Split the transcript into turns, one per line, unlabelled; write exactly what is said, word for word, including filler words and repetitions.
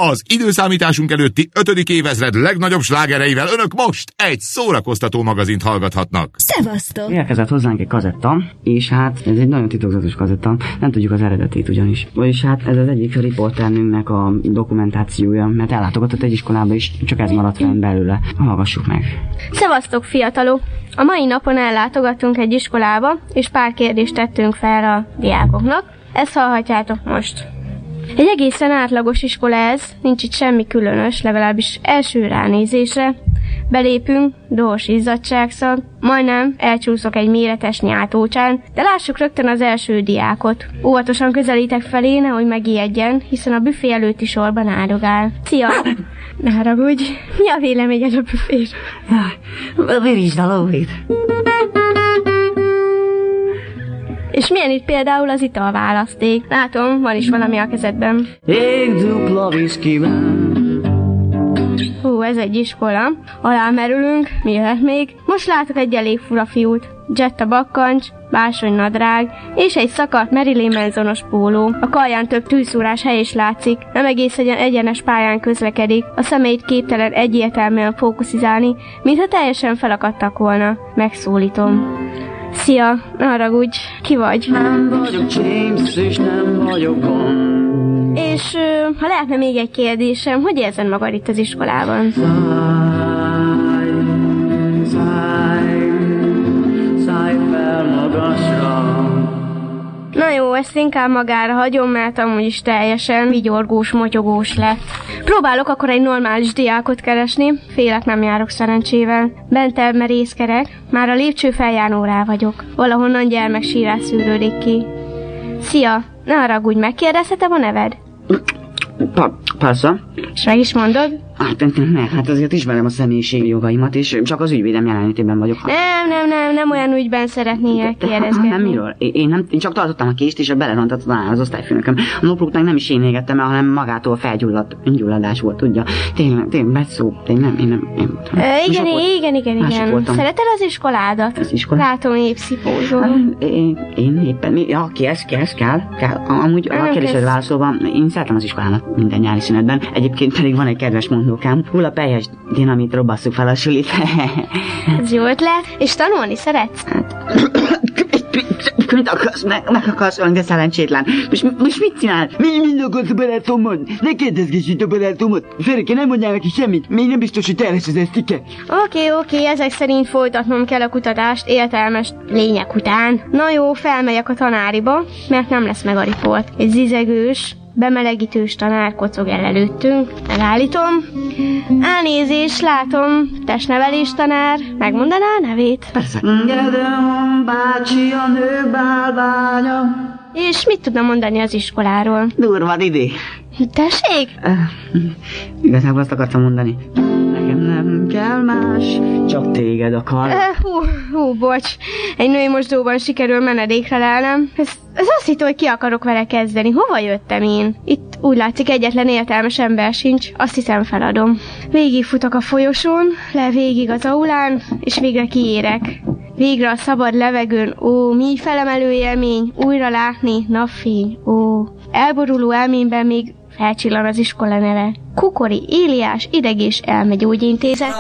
Az időszámításunk előtti ötödik évezred legnagyobb slágereivel önök most egy szórakoztató magazint hallgathatnak.
Szevasztok!
Érkezett hozzánk egy kazetta, és hát ez egy nagyon titokzatos kazetta, nem tudjuk az eredetét ugyanis. És hát ez az egyik riporternünknek a dokumentációja, mert ellátogatott egy iskolába, és csak ez maradt fenn belőle. Hallgassuk meg.
Szevasztok, fiatalok! A mai napon ellátogattunk egy iskolába, és pár kérdést tettünk fel a diákoknak. Ezt hallhatjátok most. Egy egészen átlagos iskola ez, nincs itt semmi különös, legalábbis első ránézésre. Belépünk, dohos izzadságszag, majdnem elcsúszok egy méretes nyáltócsán, de lássuk rögtön az első diákot. Óvatosan közelítek felé, nehogy megijedjen, hiszen a büfé előtti sorban áldogál. Szia! Ne haragudj, mi a véleményed a büféről?
Virítsd a lóvét!
És milyen itt például az italválaszték? Látom, van is valami a kezedben.
Egy dupla viszkivel.
Hú, ez egy iskola. Alámerülünk, mi jöhet még? Most látok egy elég fura fiút. Jetta bakkancs, bársony nadrág, és egy szakadt Marilyn Mansonos póló. A karján több tűzszúrás hely is látszik. Nem egész egyen egyenes pályán közlekedik. A szemeit képtelen egyértelműen fókuszizálni, mintha teljesen felakadtak volna. Megszólítom. Szia, ne haragudj, ki vagy?
Nem vagyok James, és nem vagyok Bond.
És uh, ha lehetne még egy kérdésem, hogy érzed magad itt az iskolában?
Szállj, szállj, szállj fel magasra.
Na jó, ezt inkább magára hagyom, mert amúgy is teljesen vigyorgós, motyogós lett. Próbálok akkor egy normális diákot keresni, félek nem járok szerencsével. Bentebb merészkerek, már a lépcsőfeljárnórá vagyok. Valahonnan gyermeksírás szűrődik ki. Szia, ne haragudj, megkérdezhetem a neved?
Pa- persze.
És meg is mondod?
Hát, ne, hát azért ismerem a személyiségi jogaimat, és csak az ügyvédem jelenlétében vagyok.
Nem, nem, nem, nem olyan ügyben szeretnél kérdezgetni.
Nem, miről? Én, nem, én csak tartottam a kést, és belerontott az osztályfőnököm. A naplót meg nem is én égettem el, hanem magától felgyulladt öngyulladás volt, tudja. Tényleg, tényleg, beszó, tényleg nem, én nem, én voltam.
Ö, igen, igen, igen, igen. Szereted az iskoládat?
Az iskolát?
Látom, épp szipózol.
Hát, én, én éppen, ja, kész, kész, kell, kell. Amúgy a kérdésed válaszolva, én szeretem az iskolának minden nyári szünetben. Egyébként pedig van egy kedves mondókám, hull a pelyes dinamit, robasszuk fel a sulit.
Ez jó ötlet. És tanulni szeretsz?
Mit akarsz? Meg, meg akarsz olyan, de szerencsétlen. Most, most mit csinál? Mi mind akarsz a barátomon? Ne kérdezgess itt a barátomot. Ferike, nem mondjál neki semmit. Még nem biztos, hogy te lesz az esztike.
Oké, oké, ezek szerint folytatnom kell a kutatást értelmes lények után. Na jó, felmegyek a tanáriba, mert nem lesz meg a riport. Egy zizegős, bemelegítős tanár kocog el előttünk. Megállítom. Elnézést, látom, testnevelés tanár. Megmondaná a nevét?
Persze. Gedeon bácsi a nő bálványa.
És mit tudna mondani az iskoláról?
Durva, Didi.
Tessék?
Uh, igazából azt akartam mondani. Nekem nem kell más, csak téged akar.
Uh, hú, hú, bocs. Egy női mosdóban sikerül menedékre lelnem. Ez, ez azt hittem, hogy ki akarok vele kezdeni. Hova jöttem én? Itt úgy látszik egyetlen értelmes ember sincs. Azt hiszem feladom. Végigfutok a folyosón, le végig az aulán, és végre kiérek. Végre a szabad levegőn, ó, mi felemelő élmény, újra látni, napfény, ó. Elboruló elmémben még felcsillan az iskola neve. Kukori Éliás ideg- és elmegyógyintézet.